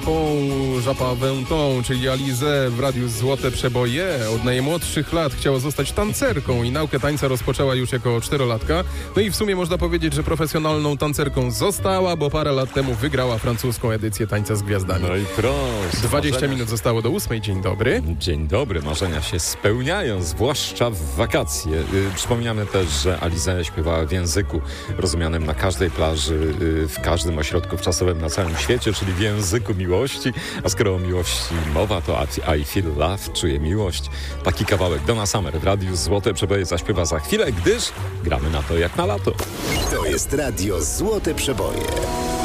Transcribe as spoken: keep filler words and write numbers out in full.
Żapawę tą, czyli Alizę w Radiu Złote Przeboje. Od najmłodszych lat chciała zostać tancerką i naukę tańca rozpoczęła już jako czterolatka. No i w sumie można powiedzieć, że profesjonalną tancerką została, bo parę lat temu wygrała francuską edycję Tańca z Gwiazdami. No i proszę. dwadzieścia marzenia... minut zostało do ósmej. Dzień dobry. Dzień dobry. Marzenia się spełniają, zwłaszcza w wakacje. Yy, przypominamy też, że Alizę śpiewała w języku rozumianym na każdej plaży, yy, w każdym ośrodku wczasowym na całym świecie, czyli w języku miłości. A skoro o miłości mowa, to I Feel Love, czuję miłość. Taki kawałek Donna Summer w Radiu Złote Przeboje zaśpiewa za chwilę, gdyż gramy na to jak na lato. To jest Radio Złote Przeboje.